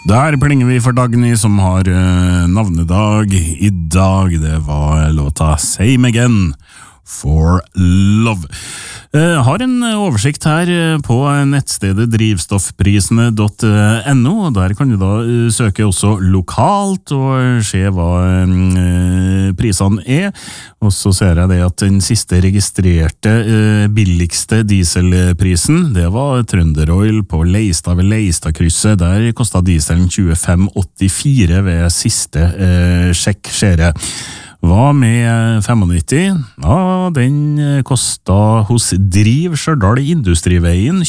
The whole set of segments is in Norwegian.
Der plinger vi for Dagny som har navnedag I dag. Det var låta Same Again for Love. Har en oversikt her på nettstedet drivstoffprisene.no, og der kan du da søke også lokalt og se hva prisene og så ser jeg det at den siste registrerte billigste dieselprisen, det var Trønderoil på Leistad ved Leistadkrysset. Der kostet dieselen 25,84 ved siste sjekk skjere. Hva med 95? Ja, den kostet hos Driv Stjørdal Industriveien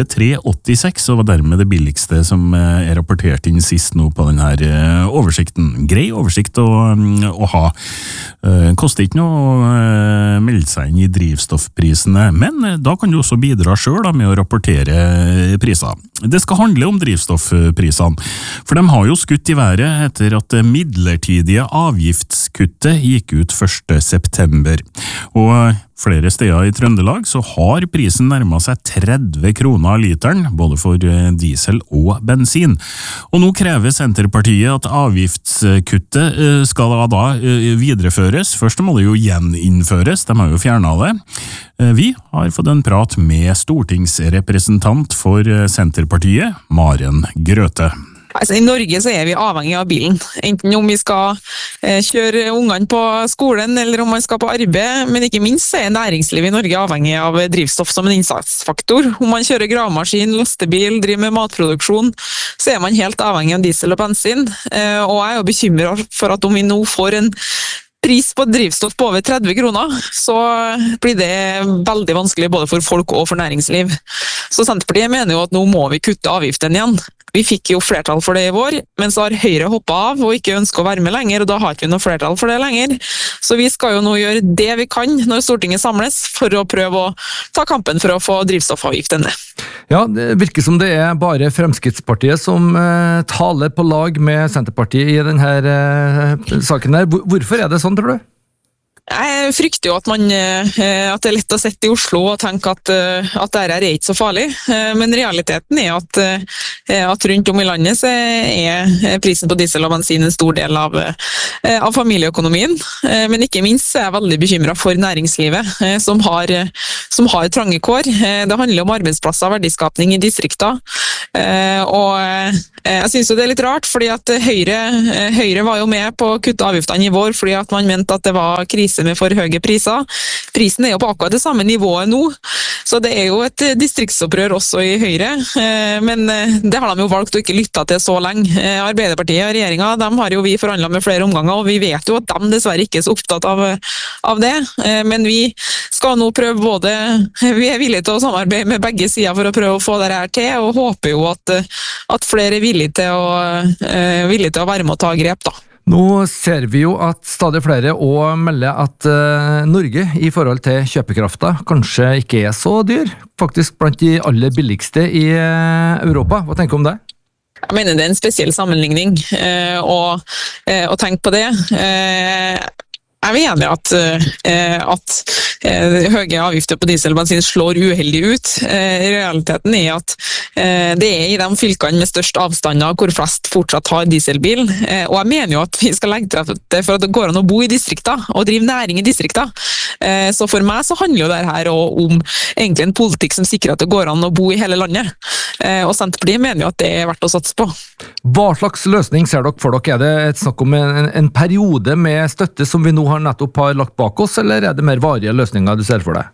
23,86 og var dermed det billigste som rapportert inn sist nå på denne oversikten. Grei oversikt å ha. Koster ikke noe å melde seg inn I drivstoffprisene, men da kan du også bidra selv med å rapportere priser. Det skal handle om drivstoffprisene, for de har jo skutt I været etter at det midlertidige avgiftskuttet gikk ut 1. september. Og flere steder I Trøndelag så har prisen nærmet seg 30 kroner literen, både for diesel og bensin. Og nå krever Senterpartiet at avgiftskuttet skal da videreføres. Først må det jo gjeninnføres, de har jo fjernet det. Vi har fått en prat med stortingsrepresentant for Senterpartiet, Maren Grøthe. Altså, I Norge så vi avhengig av bilen, enten om vi skal kjøre ungene på skolen eller om man skal på arbeid, men ikke minst så næringslivet I Norge avhengig av drivstoff som en innsatsfaktor. Om man kjører gravemaskin, lastebil, driver med matproduksjon, så man helt avhengig av diesel og bensin, og jeg jo bekymret for at om vi nå får en pris på drivstoff på over 30 kroner, så blir det veldig vanskelig både for folk og for næringsliv. Så Senterpartiet mener jo at nå må vi kutte avgiften igjen. Vi fikk jo flertall for det I vår, men så har Høyre hoppet av og ikke ønsker å være med lenger, og da har ikke vi noe flertall for det lenger. Så vi skal jo nå gjøre det vi kan når Stortinget samles for å prøve å ta kampen for å få drivstoffavgiften ned. Ja, det virker som det bare Fremskrittspartiet som taler på lag med Senterpartiet I denne saken her. Hvorfor det sånn, tror du? Jeg frykter jo at det lett å sette I Oslo og tenke at dette ikke så farlig, men realiteten at rundt om I landet så prisen på diesel og bensin en stor del av familieøkonomien, men ikke minst så jeg veldig bekymret for næringslivet som har trange kår. Det handler om arbeidsplasser og verdiskapning I distrikter, og jeg synes jo det litt rart, fordi at Høyre var jo med på å kutte avgiftene I vår, fordi at man mente at det var krise med for høye priser. Prisen jo på akkurat det samme nivået nå, så det jo et distriktsopprør også I Høyre, men det har de jo valgt å ikke lytte til så lenge. Arbeiderpartiet og regjeringen, de har jo vi forhandlet med flere omganger, og vi vet jo at de dessverre ikke så opptatt av det, men vi skal nå prøve vi villige til å samarbeide med begge sider for å prøve å få det her til, og håper jo at flere villige til å være med å ta grep da. Nå ser vi jo at stadig flere også melder at Norge I forhold til kjøpekrafta kanskje ikke så dyr, faktisk blant de aller billigste I Europa. Hva tenker du om det? Jeg mener det en spesiell sammenligning, og tenk på det. Jeg mener at høye avgifter på diesel og bensin slår uheldig ut. Realiteten at det I de fylkene med størst avstander hvor flest fortsatt har dieselbil, og jeg mener jo at vi skal legge til rette for at det går an å bo I distrikter og drive næring I distrikter. Så for meg så handler jo dette her om egentlig en politikk som sikrer at det går an å bo I hele landet, og Senterpartiet mener jo at det verdt å satse på. Hva slags løsning ser dere for dere? Det et snakk om en periode med støtte som vi nå nettopp har lagt bak oss, eller det mer varige løsninger du ser for deg?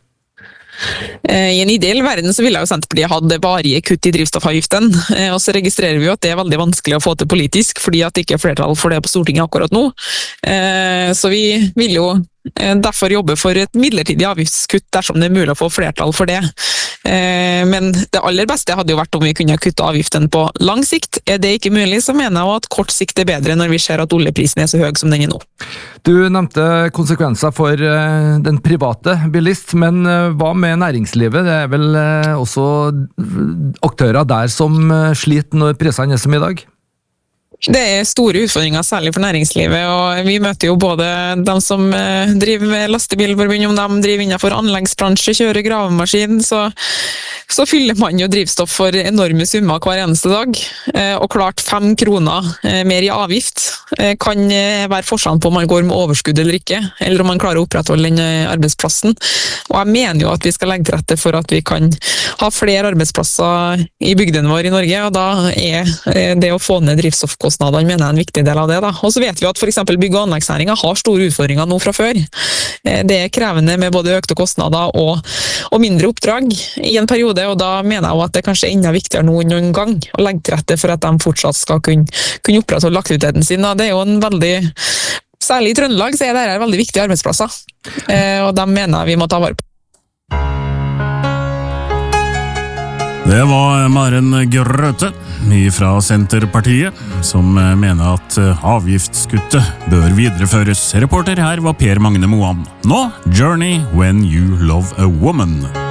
I en ideell verden så ville jo Senterpartiet hatt varige kutt I drivstoffavgiften, og så registrerer vi jo at det veldig vanskelig å få til politisk, fordi at det ikke flertall for det på Stortinget akkurat nå. Så vi vil jo derfor jobbe for et midlertidig avgiftskutt dersom det mulig å få flertall for det. Men det aller beste hadde jo vært om vi kunne kutte avgiften på lang sikt. Det ikke mulig, så mener jeg at kort sikt bedre når vi ser at oljeprisen så høy som den nå. Du nevnte konsekvenser for den private bilist, men hva med næringslivet? Det vel også aktører der som sliter når prisene som I dag? Det store utfordringer, særlig for næringslivet, og vi møter jo både de som driver med lastebilforbund, om de driver innenfor anleggsbransje, kjører gravemaskin, så fyller man jo drivstoff for enorme summer hver eneste dag, og klart 5 kroner mer i avgift kan være forskjellen på om man går med overskudd eller ikke, eller om man klarer å opprettholde den arbeidsplassen. Og jeg mener jo at vi skal legge til rette for at vi kan ha flere arbeidsplasser i bygdene våre i Norge, og da det å få ned drivstoffkostnadene mener jeg en viktig del av det. Og så vet vi at for eksempel bygg- og anleggsnæringen har store utfordringer nå fra før. Det krevende med både økte kostnader og mindre oppdrag i en periode, og da mener jeg at det kanskje er enda viktigere nå enn noen gang å legge til rette for at de fortsatt skal kunne opprettholde aktiviteten sin. Og det er jo en veldig, særlig i Trøndelag, så er dette veldig viktige arbeidsplasser, og de mener jeg vi må ta vare på. Det var Maren Grøthe fra Senterpartiet, som mener at avgiftskuttet bør videreføres. Reporter her var Per Magne Moan. Nå, Journey When You Love a Woman.